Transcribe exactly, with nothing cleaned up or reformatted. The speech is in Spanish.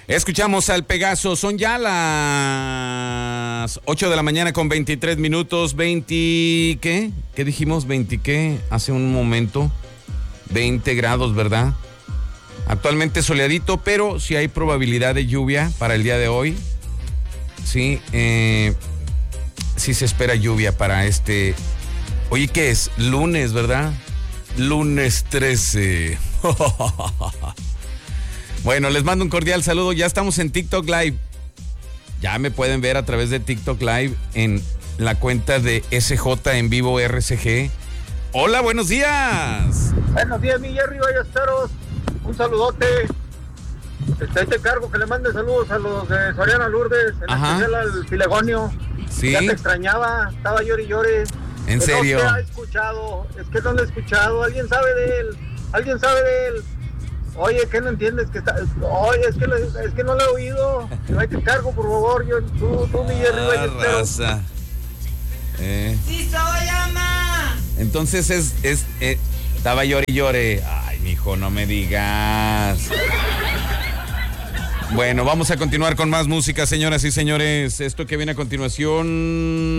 Escuchamos al Pegaso. Son ya las ocho de la mañana con veintitrés minutos. veinte, ¿qué? ¿Qué dijimos? ¿veinte qué? Hace un momento. veinte grados, ¿verdad? Actualmente soleadito, pero sí hay probabilidad de lluvia para el día de hoy. Sí, eh, sí se espera lluvia para este... Oye, ¿qué es? Lunes, ¿verdad? Lunes trece. Bueno, les mando un cordial saludo. Ya estamos en TikTok Live. Ya me pueden ver a través de TikTok Live en la cuenta de S J en vivo R C G. Hola, buenos días. Buenos días, mi Jerry Ballesteros. Un saludote. Este, te cargo que le mande saludos a los de Soriana Lourdes, en Ajá. especial al Filegonio. Sí. Ya te extrañaba, estaba llore y llore. ¿En Que serio? No te ha escuchado, es que no lo he escuchado. ¿Alguien sabe de él? ¿Alguien sabe de él? Oye, ¿qué no entiendes? Que está... Oye, es que, le... es que no lo he oído. No hay te cargo, por favor. Yo, tú, tú, mi Jerry Ballesteros. Raza. Eh. ¡Sí soy, ama! Entonces es, es, eh, estaba llore y llore. Ay, mijo, no me digas. Bueno, vamos a continuar con más música, señoras y señores. Esto que viene a continuación...